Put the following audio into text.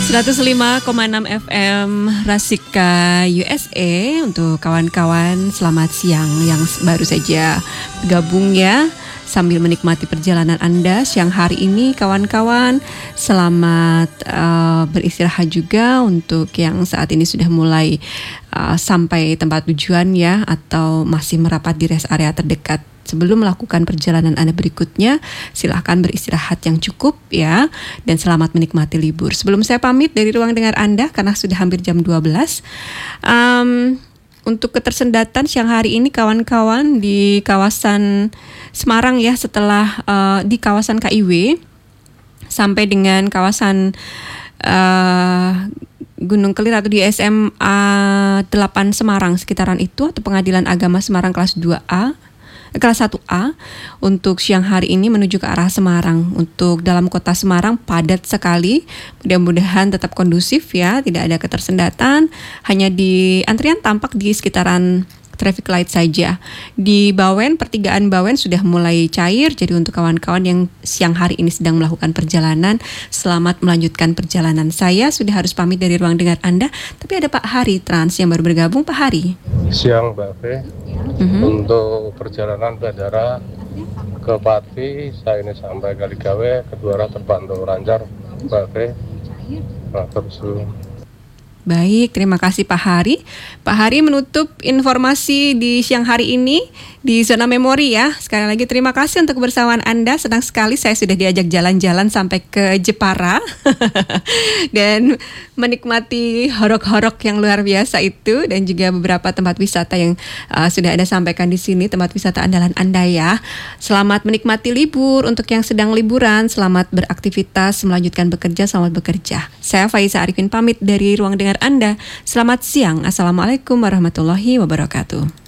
105,6 FM Rasika USA. Untuk kawan-kawan selamat siang yang baru saja bergabung ya, sambil menikmati perjalanan Anda siang hari ini kawan-kawan. Selamat beristirahat juga untuk yang saat ini sudah mulai sampai tempat tujuan ya, atau masih merapat di rest area terdekat. Sebelum melakukan perjalanan Anda berikutnya, silahkan beristirahat yang cukup ya, dan selamat menikmati libur. Sebelum saya pamit dari ruang dengar Anda, karena sudah hampir jam 12, untuk ketersendatan siang hari ini kawan-kawan di kawasan Semarang ya, setelah di kawasan KIW sampai dengan kawasan Gunung Kelir atau di SMA 8 Semarang sekitaran itu, atau Pengadilan Agama Semarang kelas 1A untuk siang hari ini menuju ke arah Semarang. Untuk dalam kota Semarang padat sekali, mudah-mudahan tetap kondusif ya, tidak ada ketersendatan, hanya di antrian tampak di sekitaran traffic light saja. Di Bawen, pertigaan Bawen sudah mulai cair, jadi untuk kawan-kawan yang siang hari ini sedang melakukan perjalanan, selamat melanjutkan perjalanan. Saya sudah harus pamit dari ruang dengar Anda, tapi ada Pak Hari Trans yang baru bergabung. Pak Hari. Siang Mbak Fe. Untuk perjalanan bandara ke Pati, saya ini sampai Kaligawe, kedua arah terpantau lancar Mbak Fe. Terus Baik, terima kasih Pak Hari. Pak Hari menutup informasi di siang hari ini di zona memori ya. Sekali lagi terima kasih untuk kebersamaan Anda. Senang sekali saya sudah diajak jalan-jalan sampai ke Jepara dan menikmati horok-horok yang luar biasa itu, dan juga beberapa tempat wisata yang sudah Anda sampaikan di sini, tempat wisata andalan Anda ya. Selamat menikmati libur. Untuk yang sedang liburan, selamat beraktivitas, melanjutkan bekerja, selamat bekerja. Saya Faiza Arifin pamit dari ruang dengar Anda. Selamat siang. Assalamualaikum warahmatullahi wabarakatuh.